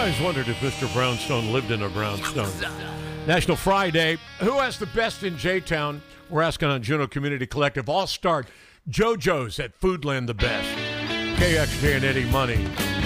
always wondered if Mr. Brownstone lived in a brownstone. National Friday. Who has the best in J-Town? We're asking on Juneau Community Collective. All-star JoJo's at Foodland the best. KXJ and Eddie Money.